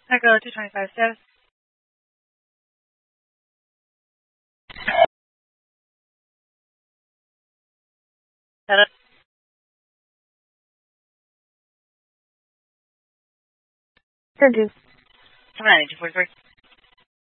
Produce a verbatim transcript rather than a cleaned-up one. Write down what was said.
Echo two twenty-five status. Hello. Sure do. Come on, two forty-three.